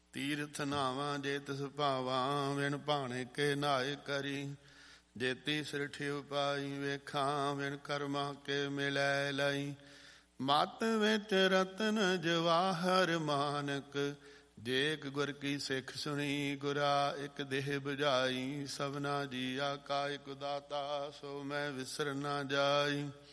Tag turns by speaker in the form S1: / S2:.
S1: ਤੀਰਥ ਨਾਵਾਂ ਜੇ ਤਿਸ ਭਾਵਾਂ, ਵਿਣ ਭਾਣੇ ਕੇ ਨਾਏ ਕਰੀ। ਜੇਤੀ ਸਿਰਠਿ ਉਪਾਈ, ਵੇਖਾਂ ਵਿਣ ਕਰਮਾਂ ਕੇ ਮਿਲੈ ਲਈ। ਮਤ ਵਿੱਚ ਰਤਨ ਜਵਾਹਰ ਮਾਨਕ, ਜੇ ਇੱਕ ਗੁਰ ਕੀ ਸਿੱਖ ਸੁਣੀ। ਗੁਰਾ ਇੱਕ ਦੇਹ ਬੁਝਾਈ, ਸਭਨਾ ਜੀਆ ਕਾ ਇੱਕ ਦਾਤਾ। ਸੋ ਮੈਂ ਵਿਸਰ ਨਾ ਜਾਈ।